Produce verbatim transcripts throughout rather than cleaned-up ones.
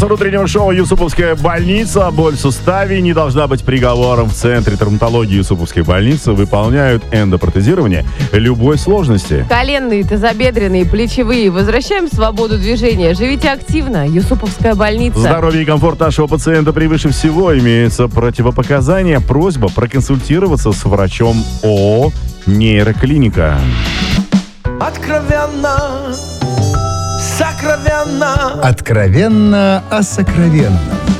Спонсор утреннего шоу «Юсуповская больница». Боль в суставе не должна быть приговором. В Центре травматологии Юсуповской больницы выполняют эндопротезирование любой сложности. Коленные, тазобедренные, плечевые. Возвращаем свободу движения. Живите активно. Юсуповская больница. Здоровье и комфорт нашего пациента превыше всего. Имеются противопоказания. Просьба проконсультироваться с врачом ООО «Нейроклиника». Откровенно, сокровенно. Откровенно о сокровенном.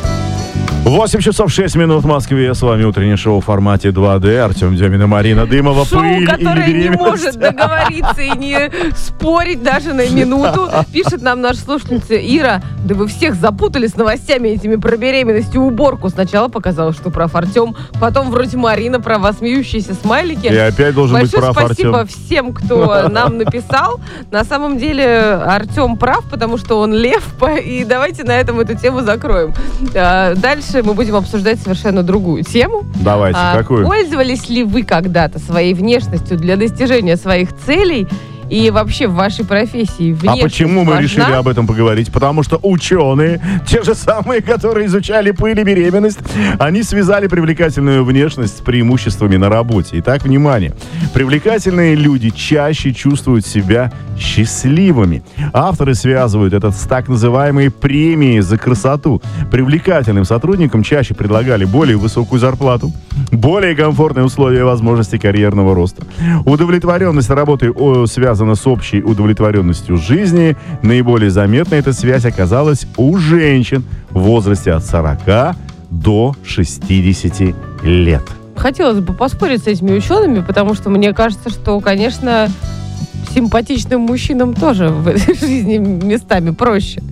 восемь часов шесть минут в Москве. С вами утреннее шоу в формате два дэ. Артем Демин и Марина Дымова. Шоу, Пыль которое или не беременность? может договориться и не спорить даже на минуту. Пишет нам наша слушательница Ира: да вы всех запутали с новостями этими про беременность и уборку. Сначала показалось, что прав Артем, потом вроде Марина, права смеющиеся смайлики. И опять должен Большое быть прав спасибо Артем. всем, кто нам написал. На самом деле Артем прав, потому что он лев, и давайте на этом эту тему закроем. А, Дальше мы будем обсуждать совершенно другую тему. Давайте, А, какую? Пользовались ли вы когда-то своей внешностью для достижения своих целей? И вообще в вашей профессии А внешность почему мы важна? решили об этом поговорить? Потому что ученые, те же самые, которые изучали пыль и беременность, они связали привлекательную внешность с преимуществами на работе. Итак, внимание. Привлекательные люди чаще чувствуют себя счастливыми. Авторы связывают это с так называемой премией за красоту. Привлекательным сотрудникам чаще предлагали более высокую зарплату, более комфортные условия и возможности карьерного роста. Удовлетворенность работой о, связана с общей удовлетворенностью жизни. Наиболее заметной эта связь оказалась у женщин в возрасте от сорока до шестидесяти лет. Хотелось бы поспорить с этими учеными, потому что мне кажется, что, конечно, симпатичным мужчинам тоже в этой жизни местами проще.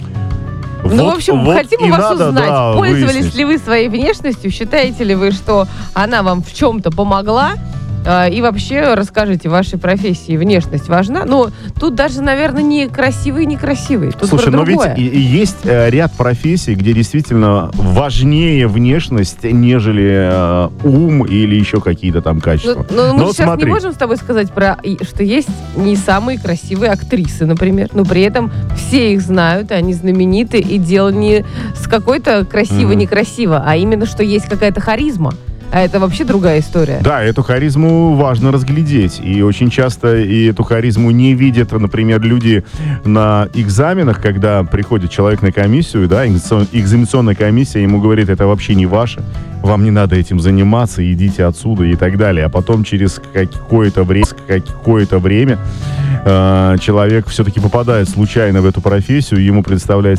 Ну, Вот- в общем, вот хотим и у вас надо, узнать, да, пользовались выяснить. ли вы своей внешностью, считаете ли вы, что она вам в чем-то помогла, э, и вообще расскажите, в вашей профессии внешность важна? Ну, тут даже, наверное, не красивый, не красивый, тут Слушай, про но ведь другое. и- и есть э, ряд профессий, где действительно важнее внешность, нежели э, ум или еще какие-то там Ну, качества. ну, мы Но сейчас смотри. не можем с тобой сказать, про, и- что есть не самые красивые актрисы, например. Но при этом все их знают, и они знамениты. И дело не с какой-то красиво-некрасиво, а именно, что есть какая-то харизма. А это вообще другая история. Да, эту харизму важно разглядеть. И очень часто и эту харизму не видят, например, люди на экзаменах, когда приходит человек на комиссию, да, экзаменацион- экзаменационная комиссия ему говорит: это вообще не ваше, вам не надо этим заниматься, идите отсюда и так далее. А потом через какое-то время, какое-то время э, человек все-таки попадает случайно в эту профессию, ему представляется